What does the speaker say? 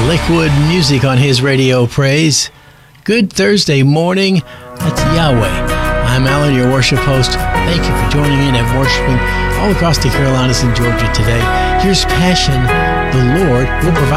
Liquid music on his radio praise. Good Thursday morning. That's Yahweh. I'm Alan, your worship host. Thank you for joining in and worshiping all across the Carolinas and Georgia today. Here's Passion. The Lord will provide.